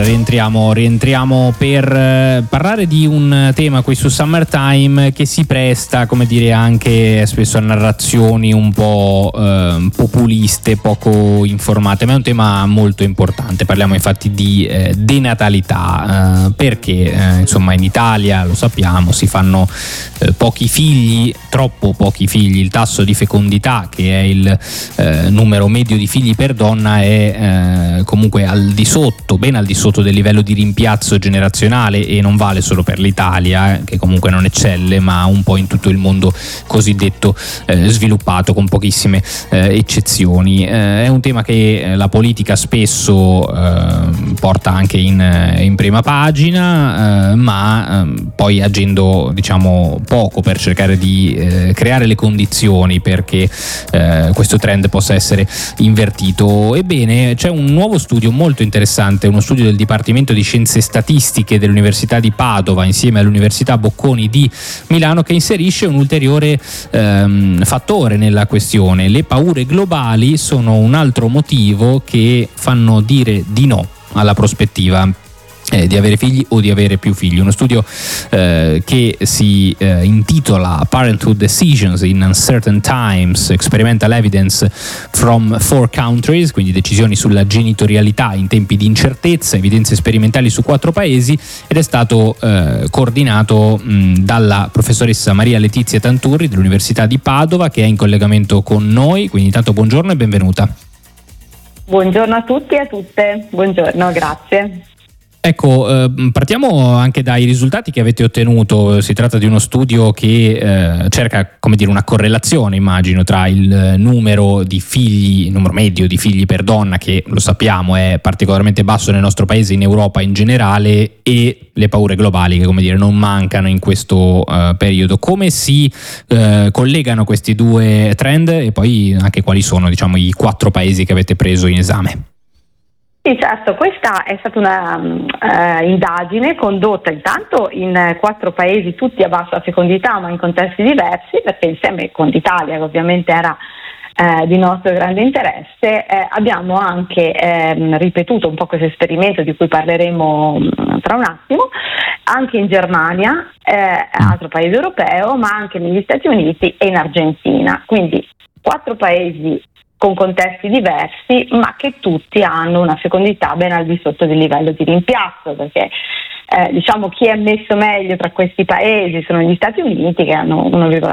rientriamo per parlare di un tema qui su Summertime che si presta, come dire, anche spesso a narrazioni un po' populiste, poco informate, ma è un tema molto importante. Parliamo infatti di denatalità, perché insomma in Italia, lo sappiamo, si fanno pochi figli, troppo pochi figli. Il tasso di fecondità, che è il numero medio di figli per donna, è comunque ben al di sotto del livello di rimpiazzo generazionale, e non vale solo per l'Italia, che comunque non eccelle, ma un po' in tutto il mondo cosiddetto sviluppato, con pochissime eccezioni. È un tema che la politica spesso porta anche in prima pagina, ma poi agendo, diciamo, poco per cercare di creare le condizioni perché questo trend possa essere invertito. Ebbene, c'è un nuovo studio molto interessante, uno studio del Dipartimento di Scienze Statistiche dell'Università di Padova insieme all'Università Bocconi di Milano, che inserisce un ulteriore fattore nella questione. Le paure globali sono un altro motivo che fanno dire di no alla prospettiva di avere figli o di avere più figli. Uno studio che si intitola Parenthood Decisions in Uncertain Times, Experimental Evidence from 4 Countries, quindi decisioni sulla genitorialità in tempi di incertezza, evidenze sperimentali su 4 paesi, ed è stato coordinato dalla professoressa Maria Letizia Tanturri dell'Università di Padova, che è in collegamento con noi. Quindi intanto buongiorno e benvenuta. Buongiorno a tutti e a tutte, buongiorno, grazie. Ecco, partiamo anche dai risultati che avete ottenuto. Si tratta di uno studio che cerca, come dire, una correlazione, immagino, tra il numero medio di figli per donna, che lo sappiamo è particolarmente basso nel nostro paese, in Europa in generale, e le paure globali che, come dire, non mancano in questo periodo. Come si collegano questi due trend, e poi anche quali sono, diciamo, i 4 paesi che avete preso in esame? Sì, certo, questa è stata una indagine condotta intanto in 4 paesi, tutti a bassa fecondità ma in contesti diversi, perché insieme con l'Italia, che ovviamente era di nostro grande interesse, abbiamo anche ripetuto un po' questo esperimento di cui parleremo tra un attimo, anche in Germania, altro paese europeo, ma anche negli Stati Uniti e in Argentina. Quindi 4 paesi con contesti diversi, ma che tutti hanno una fecondità ben al di sotto del livello di rimpiazzo, perché diciamo chi è messo meglio tra questi paesi sono gli Stati Uniti, che hanno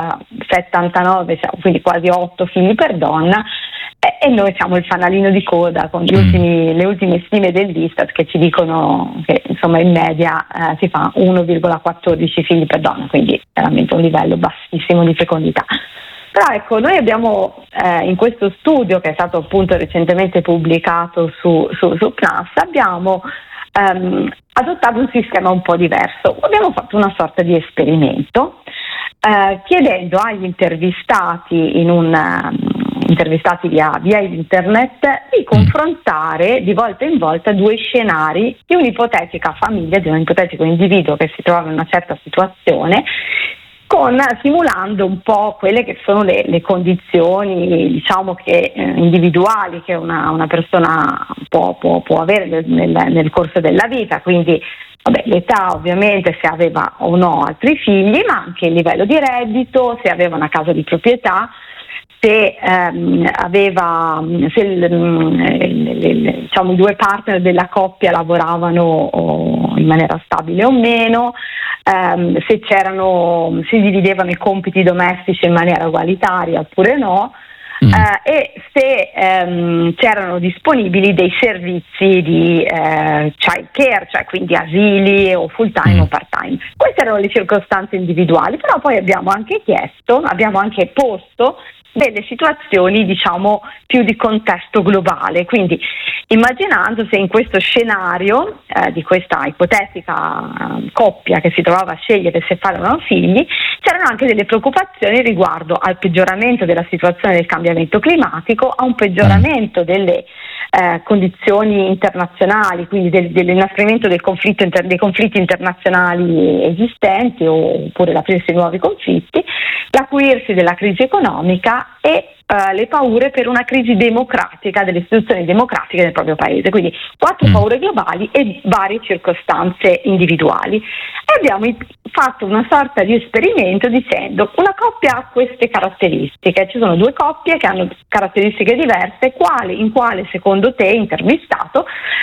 1,79, quindi quasi 8 figli per donna, e noi siamo il fanalino di coda con le ultime stime dell'Istat, che ci dicono che insomma in media si fa 1,14 figli per donna, quindi veramente un livello bassissimo di fecondità. Però ecco, noi abbiamo in questo studio, che è stato appunto recentemente pubblicato su PNAS, abbiamo adottato un sistema un po' diverso. Abbiamo fatto una sorta di esperimento chiedendo agli intervistati intervistati via internet di confrontare di volta in volta 2 scenari di un'ipotetica famiglia, di un ipotetico individuo che si trova in una certa situazione, simulando un po' quelle che sono le condizioni, diciamo, che individuali che una persona può avere nel corso della vita. Quindi l'età, ovviamente, se aveva o no altri figli, ma anche il livello di reddito, se aveva una casa di proprietà, se i 2 partner della coppia lavoravano in maniera stabile o meno, se si dividevano i compiti domestici in maniera ugualitaria oppure no, e se c'erano disponibili dei servizi di child care, cioè quindi asili o full time o part time. Queste erano le circostanze individuali, però poi abbiamo anche posto delle situazioni, diciamo, più di contesto globale. Quindi immaginando se in questo scenario di questa ipotetica coppia che si trovava a scegliere se fare o no figli, c'erano anche delle preoccupazioni riguardo al peggioramento della situazione del cambiamento climatico, a un peggioramento delle condizioni internazionali, quindi dell'inasprimento dei conflitti internazionali esistenti oppure l'aprirsi di nuovi conflitti, l'acuirsi della crisi economica e le paure per una crisi democratica delle istituzioni democratiche del proprio paese, quindi 4 paure globali e varie circostanze individuali. E abbiamo fatto una sorta di esperimento dicendo: una coppia ha queste caratteristiche, ci sono 2 coppie che hanno caratteristiche diverse, in quale secondo te, intervistato,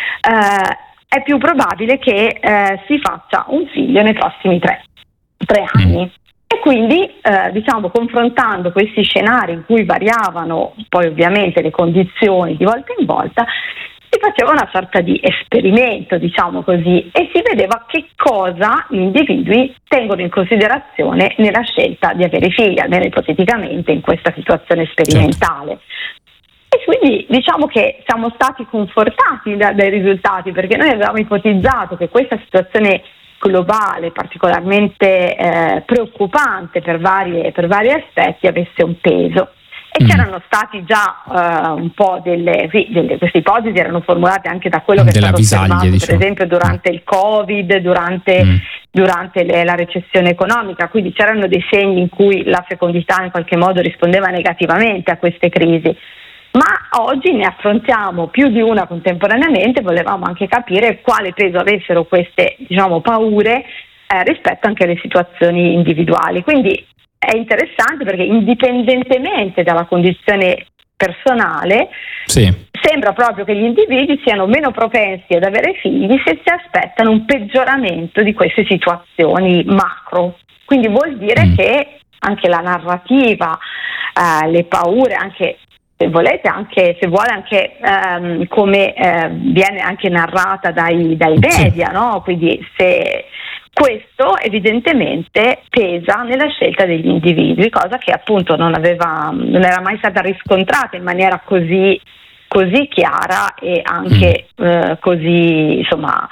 è più probabile che si faccia un figlio nei prossimi 3 anni. E quindi confrontando questi scenari in cui variavano poi ovviamente le condizioni di volta in volta, si faceva una sorta di esperimento, diciamo così, e si vedeva che cosa gli individui tengono in considerazione nella scelta di avere figli, almeno ipoteticamente in questa situazione sperimentale. Certo. E quindi diciamo che siamo stati confortati dai risultati, perché noi avevamo ipotizzato che questa situazione globale particolarmente preoccupante per vari aspetti avesse un peso, e c'erano stati già un po' queste ipotesi erano formulate anche da quello che è stato osservato, diciamo, per esempio durante il Covid, durante la recessione economica, quindi c'erano dei segni in cui la fecondità in qualche modo rispondeva negativamente a queste crisi. Ma oggi ne affrontiamo più di una contemporaneamente, volevamo anche capire quale peso avessero queste, diciamo, paure rispetto anche alle situazioni individuali. Quindi è interessante perché indipendentemente dalla condizione personale, sembra proprio che gli individui siano meno propensi ad avere figli se si aspettano un peggioramento di queste situazioni macro. Quindi vuol dire che anche la narrativa, le paure, anche se volete, anche se vuole, anche come viene anche narrata dai media, no? Quindi se questo evidentemente pesa nella scelta degli individui, cosa che appunto non era mai stata riscontrata in maniera così chiara e anche così, insomma,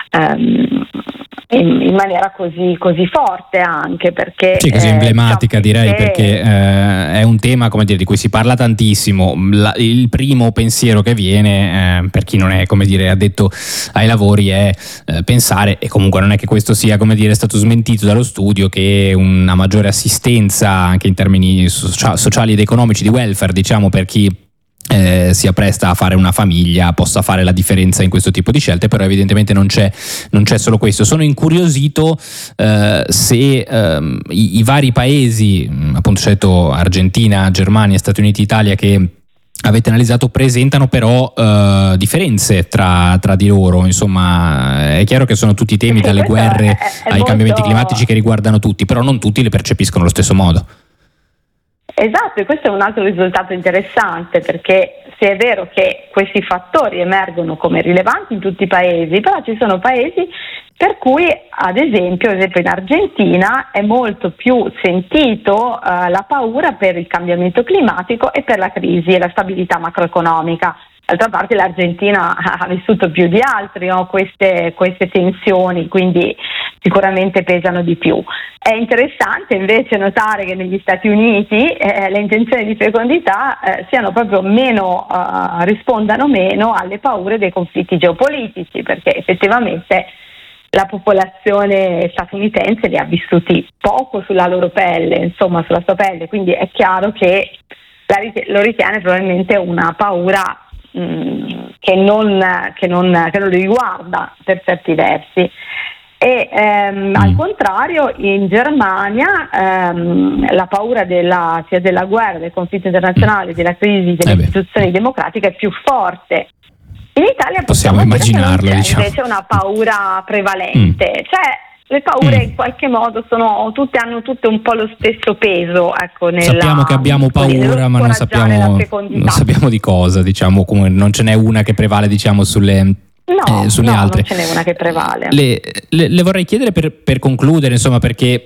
in maniera così forte, anche perché così emblematica, direi, perché è un tema, come dire, di cui si parla tantissimo. Il primo pensiero che viene per chi non è, come dire, addetto ai lavori è pensare, e comunque non è che questo sia, come dire, stato smentito dallo studio, che una maggiore assistenza anche in termini sociali ed economici, di welfare, diciamo, per chi si appresta a fare una famiglia possa fare la differenza in questo tipo di scelte. Però evidentemente non c'è solo questo. Sono incuriosito se i vari paesi, appunto, certo, Argentina, Germania, Stati Uniti, Italia, che avete analizzato, presentano però differenze tra di loro. Insomma, è chiaro che sono tutti temi, dalle guerre ai cambiamenti climatici, che riguardano tutti, però non tutti le percepiscono allo stesso modo. Esatto, e questo è un altro risultato interessante, perché se è vero che questi fattori emergono come rilevanti in tutti i paesi, però ci sono paesi per cui, ad esempio in Argentina è molto più sentito la paura per il cambiamento climatico e per la crisi e la stabilità macroeconomica. D'altra parte l'Argentina ha vissuto più di altri, no? queste tensioni, quindi sicuramente pesano di più. È interessante invece notare che negli Stati Uniti le intenzioni di fecondità siano proprio meno, rispondano meno alle paure dei conflitti geopolitici, perché effettivamente la popolazione statunitense li ha vissuti poco sulla loro pelle, insomma sulla sua pelle, quindi è chiaro che lo ritiene probabilmente una paura che non lo riguarda per certi versi. E al contrario, in Germania la paura sia della guerra, del conflitto internazionale, della crisi delle istituzioni democratiche è più forte. In Italia possiamo immaginarlo, diciamo. Invece una paura prevalente, cioè le paure in qualche modo hanno tutte un po' lo stesso peso, ecco, sappiamo che abbiamo paura, ma non sappiamo di cosa, diciamo, come non ce n'è una che prevale, diciamo, sulle altre. Non ce n'è una che prevale. Le vorrei chiedere per concludere, insomma, perché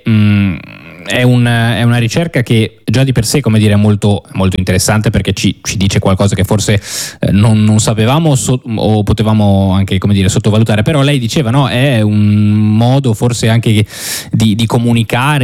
è una ricerca che già di per sé, come dire, è molto, molto interessante, perché ci dice qualcosa che forse non sapevamo o potevamo anche, come dire, sottovalutare. Però lei diceva, no, è un modo forse anche di comunicare